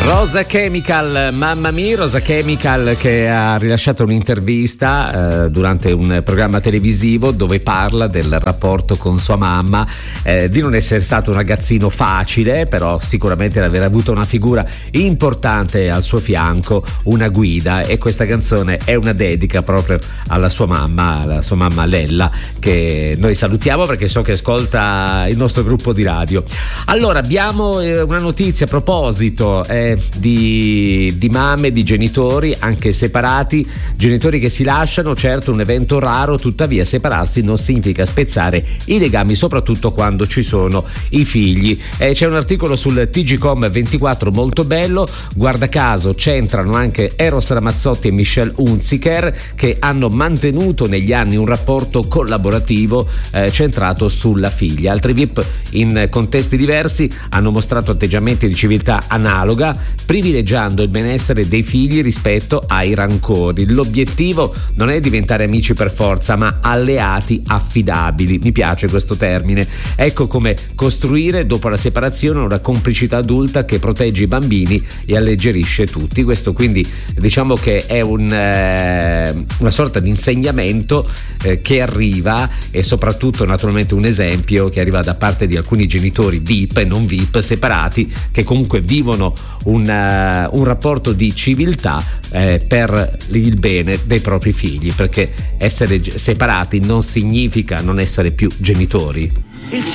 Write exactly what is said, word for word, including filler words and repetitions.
Rosa Chemical, mamma mia, Rosa Chemical che ha rilasciato un'intervista eh, durante un programma televisivo dove parla del rapporto con sua mamma, eh, di non essere stato un ragazzino facile, però sicuramente aver avuto una figura importante al suo fianco, una guida, e questa canzone è una dedica proprio alla sua mamma, alla sua mamma Lella, che noi salutiamo perché so che ascolta il nostro gruppo di radio. Allora abbiamo eh, una notizia a proposito eh, di, di mamme, di genitori anche separati, genitori che si lasciano, certo un evento raro, tuttavia separarsi non significa spezzare i legami, soprattutto quando ci sono i figli. Eh, c'è un articolo sul T G Com ventiquattro molto bello, guarda caso c'entrano anche Eros Ramazzotti e Michelle Hunziker, che hanno mantenuto negli anni un rapporto collaborativo eh, centrato sulla figlia. Altri V I P in contesti diversi hanno mostrato atteggiamenti di civiltà analoga, privilegiando il benessere dei figli rispetto ai rancori. L'obiettivo non è diventare amici per forza, ma alleati affidabili. Mi piace questo termine. Ecco come costruire dopo la separazione una complicità adulta che protegge i bambini e alleggerisce tutti. Questo quindi diciamo che è un, eh, una sorta di insegnamento eh, che arriva, e soprattutto naturalmente un esempio che arriva da parte di alcuni genitori V I P e non V I P separati, che comunque vivono un, uh, un rapporto di civiltà eh, per il bene dei propri figli, perché essere separati non significa non essere più genitori. Il